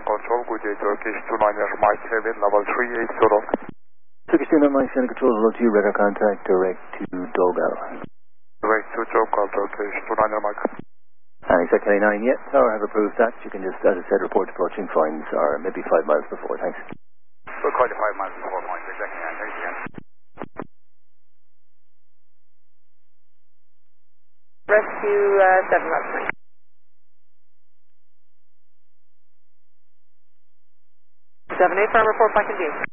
Control, good day, Turkish 29 Mike Kevin, level 380. Turkish 29 Mike Center Control, level 2, radar contact, direct to Dogal. Direct to Dogal, Turkish 29 Mike. And is that K9 yet? Tower have approved that. You can just, as I said, report approaching finds are maybe 5 miles before. Thanks. We're quite 5 miles before points, exactly. Thanks again. Rescue 7 miles. 7-8 firm report back in view.